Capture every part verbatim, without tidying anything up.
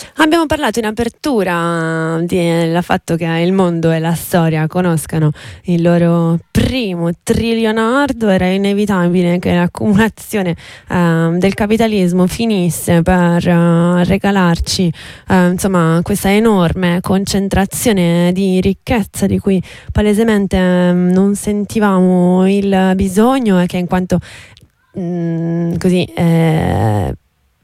Abbiamo parlato in apertura del fatto che il mondo e la storia conoscano il loro primo trilionardo. Era inevitabile che l'accumulazione eh, del capitalismo finisse per eh, regalarci eh, insomma questa enorme concentrazione di ricchezza di cui palesemente eh, non sentivamo il bisogno, e che in quanto mh, così eh,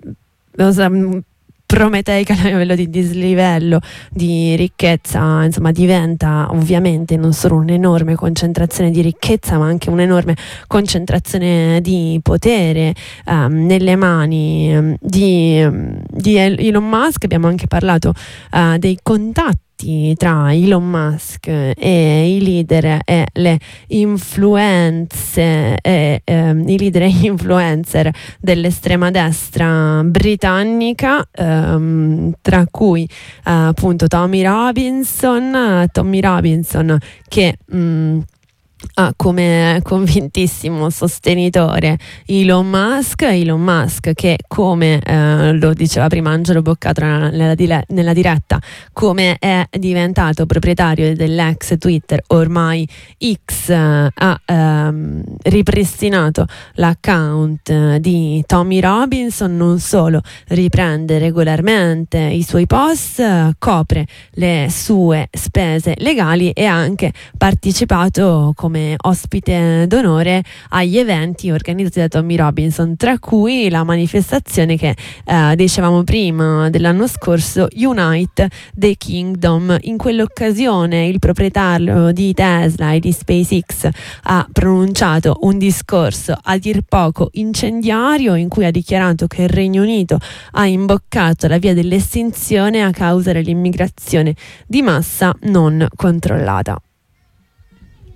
prometeica a livello di dislivello di ricchezza, insomma, diventa ovviamente non solo un'enorme concentrazione di ricchezza, ma anche un'enorme concentrazione di potere um, nelle mani um, di, um, di Elon Musk. Abbiamo anche parlato uh, dei contatti tra Elon Musk e i leader e le influenze e ehm, i leader e influencer dell'estrema destra britannica, ehm, tra cui eh, appunto Tommy Robinson Tommy Robinson che mh, ha come convintissimo sostenitore Elon Musk Elon Musk che, come eh, lo diceva prima Angelo Boccato nella, dile- nella diretta, come è diventato proprietario dell'ex Twitter, ormai X, eh, ha ehm, ripristinato l'account eh, di Tommy Robinson. Non solo, riprende regolarmente i suoi post, eh, copre le sue spese legali e ha anche partecipato come ospite d'onore agli eventi organizzati da Tommy Robinson, tra cui la manifestazione che eh, dicevamo prima dell'anno scorso, Unite the Kingdom. In quell'occasione il proprietario di Tesla e di SpaceX ha pronunciato un discorso a dir poco incendiario, in cui ha dichiarato che il Regno Unito ha imboccato la via dell'estinzione a causa dell'immigrazione di massa non controllata.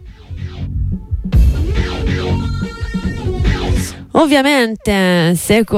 Ovviamente, se